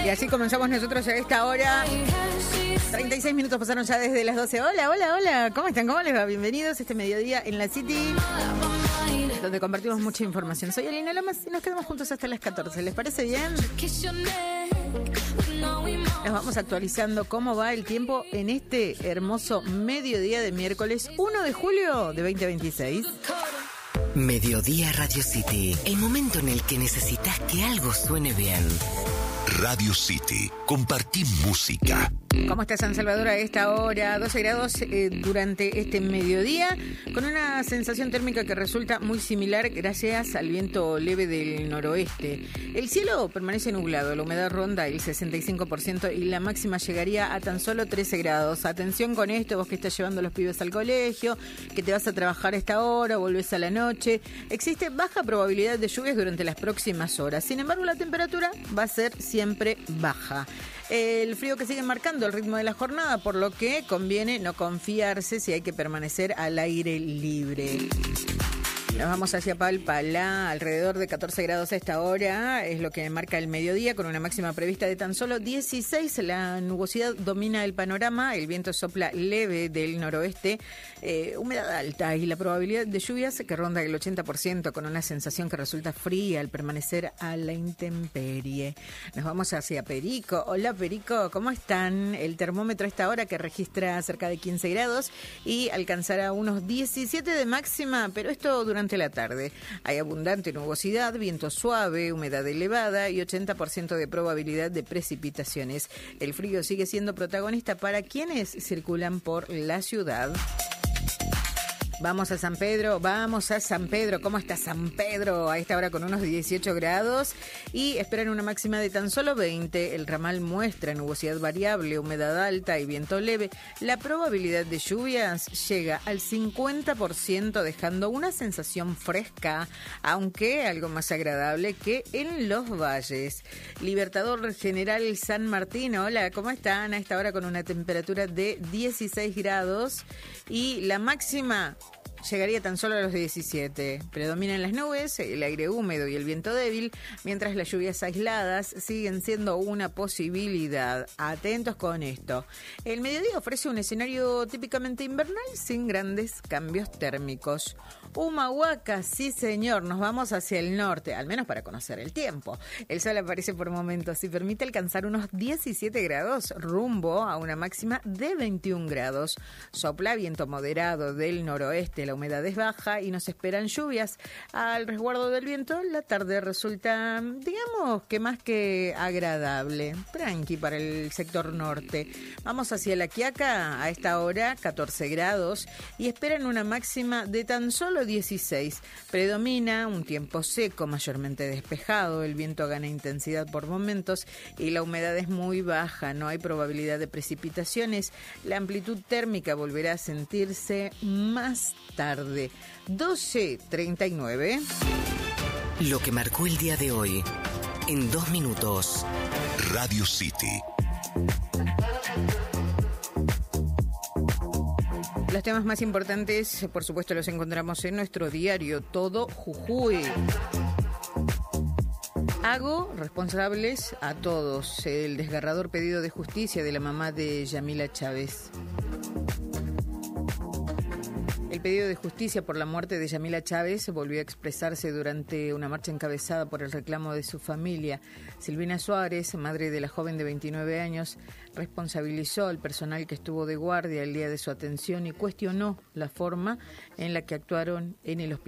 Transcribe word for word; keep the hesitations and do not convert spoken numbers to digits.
Y así comenzamos nosotros a esta hora. treinta y seis minutos pasaron ya desde las doce. Hola, hola, hola. ¿Cómo están? ¿Cómo les va? Bienvenidos a este mediodía en la City, donde compartimos mucha información. Soy Alina Lomas y nos quedamos juntos hasta las catorce. ¿Les parece bien? Nos vamos actualizando cómo va el tiempo en este hermoso mediodía de miércoles uno de julio de veinte veintiséis. Mediodía Radio City, el momento en el que necesitas que algo suene bien. Radio City, compartí música. ¿Cómo está San Salvador a esta hora? doce grados eh, durante este mediodía, con una sensación térmica que resulta muy similar gracias al viento leve del noroeste. El cielo permanece nublado, la humedad ronda el sesenta y cinco por ciento y la máxima llegaría a tan solo trece grados. Atención con esto, vos que estás llevando a los pibes al colegio, que te vas a trabajar a esta hora, volvés a la noche. Existe baja probabilidad de lluvias durante las próximas horas. Sin embargo, la temperatura va a ser siempre baja. El frío que sigue marcando el ritmo de la jornada, por lo que conviene no confiarse si hay que permanecer al aire libre. Nos vamos hacia Palpalá, alrededor de catorce grados a esta hora, es lo que marca el mediodía, con una máxima prevista de tan solo dieciséis. La nubosidad domina el panorama, el viento sopla leve del noroeste, eh, humedad alta y la probabilidad de lluvias que ronda el ochenta por ciento, con una sensación que resulta fría al permanecer a la intemperie. Nos vamos hacia Perico. Hola Perico, ¿cómo están? El termómetro a esta hora que registra cerca de quince grados y alcanzará unos diecisiete de máxima, pero esto durante la tarde. Hay abundante nubosidad, viento suave, humedad elevada y ochenta por ciento de probabilidad de precipitaciones. El frío sigue siendo protagonista para quienes circulan por la ciudad. Vamos a San Pedro, vamos a San Pedro. ¿Cómo está San Pedro? A esta hora con unos dieciocho grados y esperan una máxima de tan solo veinte. El ramal muestra nubosidad variable, humedad alta y viento leve. La probabilidad de lluvias llega al cincuenta por ciento, dejando una sensación fresca, aunque algo más agradable que en los valles. Libertador General San Martín, hola, ¿cómo están? A esta hora con una temperatura de dieciséis grados y la máxima llegaría tan solo a los diecisiete. Predominan las nubes, el aire húmedo y el viento débil, mientras las lluvias aisladas siguen siendo una posibilidad. Atentos con esto. El mediodía ofrece un escenario típicamente invernal sin grandes cambios térmicos. Humahuaca, sí señor, nos vamos hacia el norte, al menos para conocer el tiempo. El sol aparece por momentos y permite alcanzar unos diecisiete grados, rumbo a una máxima de veintiún grados. Sopla viento moderado del noroeste, la humedad es baja y nos esperan lluvias. Al resguardo del viento, la tarde resulta, digamos, que más que agradable. Tranqui para el sector norte. Vamos hacia La Quiaca, a esta hora catorce grados y esperan una máxima de tan solo dieciséis. Predomina un tiempo seco, mayormente despejado, el viento gana intensidad por momentos y la humedad es muy baja, no hay probabilidad de precipitaciones. La amplitud térmica volverá a sentirse más tarde. doce treinta y nueve. Lo que marcó el día de hoy, en dos minutos. Radio City. Los temas más importantes, por supuesto, los encontramos en nuestro diario Todo Jujuy. Hago responsables a todos el desgarrador pedido de justicia de la mamá de Yamila Chávez. El pedido de justicia por la muerte de Yamila Chávez volvió a expresarse durante una marcha encabezada por el reclamo de su familia. Silvina Suárez, madre de la joven de veintinueve años, responsabilizó al personal que estuvo de guardia el día de su atención y cuestionó la forma en la que actuaron en el hospital.